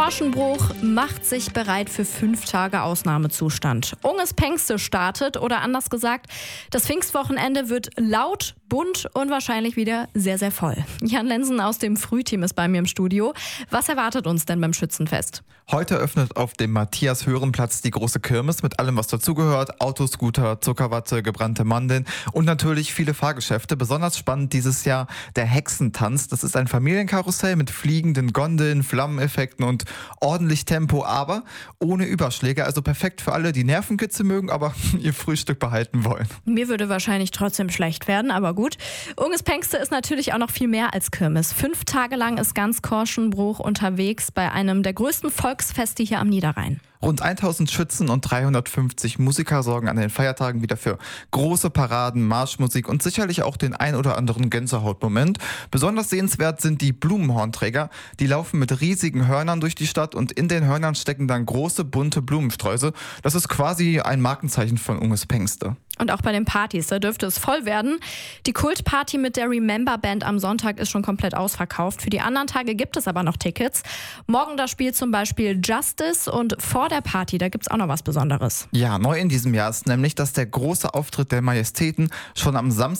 Korschenbruch macht sich bereit für 5 Tage Ausnahmezustand. Unges Pengste startet, oder anders gesagt, das Pfingstwochenende wird laut, bunt und wahrscheinlich wieder sehr, sehr voll. Jan Lenzen aus dem Frühteam ist bei mir im Studio. Was erwartet uns denn beim Schützenfest? Heute öffnet auf dem Matthias-Hören-Platz die große Kirmes mit allem, was dazugehört. Autoscooter, Zuckerwatte, gebrannte Mandeln und natürlich viele Fahrgeschäfte. Besonders spannend dieses Jahr der Hexentanz. Das ist ein Familienkarussell mit fliegenden Gondeln, Flammeneffekten und ordentlich Tempo, aber ohne Überschläge. Also perfekt für alle, die Nervenkitzel mögen, aber ihr Frühstück behalten wollen. Mir würde wahrscheinlich trotzdem schlecht werden, aber gut. Unges Pengste ist natürlich auch noch viel mehr als Kirmes. 5 Tage lang ist ganz Korschenbruch unterwegs bei einem der größten Volksfeste hier am Niederrhein. Rund 1000 Schützen und 350 Musiker sorgen an den Feiertagen wieder für große Paraden, Marschmusik und sicherlich auch den ein oder anderen Gänsehautmoment. Besonders sehenswert sind die Blumenhornträger. Die laufen mit riesigen Hörnern durch die Stadt und in den Hörnern stecken dann große, bunte Blumensträuße. Das ist quasi ein Markenzeichen von Unges Pengste. Und auch bei den Partys, da dürfte es voll werden. Die Kultparty mit der Remember Band am Sonntag ist schon komplett ausverkauft. Für die anderen Tage gibt es aber noch Tickets. Morgen da spielt zum Beispiel Justice und vor der Party, da gibt es auch noch was Besonderes. Ja, neu in diesem Jahr ist nämlich, dass der große Auftritt der Majestäten schon am Samstag